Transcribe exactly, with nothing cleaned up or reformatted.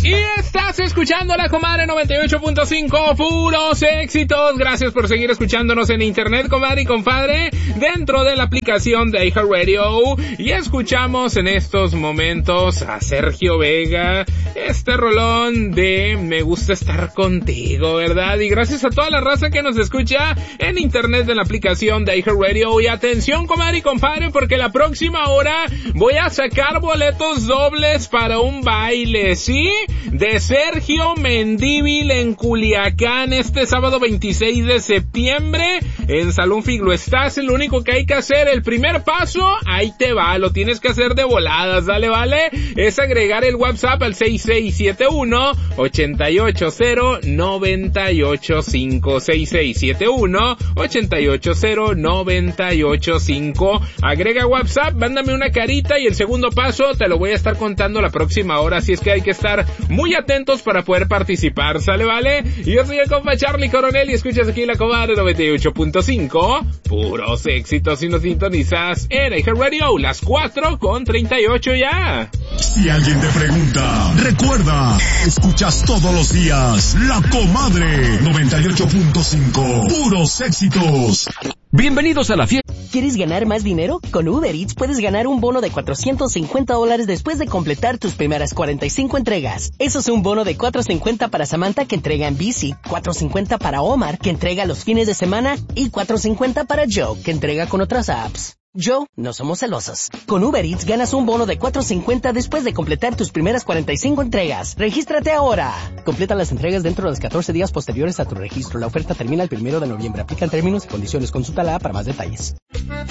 Y estás escuchando La Comadre noventa y ocho punto cinco, puros éxitos. Gracias por seguir escuchándonos en internet, comadre y compadre, dentro de la aplicación de iHeartRadio. Y escuchamos en estos momentos a Sergio Vega, este rolón de Me Gusta Estar Contigo, ¿verdad? Y gracias a toda la raza que nos escucha en internet de la aplicación de iHeartRadio. Y atención, comadre y compadre, porque la próxima hora voy a sacar boletos dobles para un baile, ¿sí? De Sergio Mendívil en Culiacán este sábado veintiséis de septiembre en Salón Figlo. Estás, lo único que hay que hacer, el primer paso, ahí te va, lo tienes que hacer de voladas, dale, vale, es agregar el WhatsApp al seis seis siete uno, ocho ocho cero, nueve ocho cinco, seis seis siete uno, ocho ocho cero, nueve ocho cinco, agrega WhatsApp, mándame una carita y el segundo paso te lo voy a estar contando la próxima hora, así es que hay que estar muy atentos para poder participar, ¿sale, vale? Y yo soy el compa Charlie Coronel y escuchas aquí La Comadre noventa y ocho punto cinco, puros éxitos, y nos sintonizas en iHeartRadio, las cuatro con treinta y ocho ya. Si alguien te pregunta, recuerda, escuchas todos los días La Comadre noventa y ocho punto cinco, puros éxitos. Bienvenidos a la fiesta. ¿Quieres ganar más dinero? Con Uber Eats puedes ganar un bono de cuatrocientos cincuenta dólares después de completar tus primeras cuarenta y cinco entregas. Eso es un bono de cuatrocientos cincuenta para Samantha, que entrega en bici, cuatrocientos cincuenta para Omar, que entrega los fines de semana, y cuatrocientos cincuenta para Joe, que entrega con otras apps. Joe, no somos celosos. Con Uber Eats ganas un bono de cuatrocientos cincuenta después de completar tus primeras cuarenta y cinco entregas. ¡Regístrate ahora! Completa las entregas dentro de los catorce días posteriores a tu registro. La oferta termina el primero de noviembre. Aplican términos y condiciones. Consulta la app para más detalles.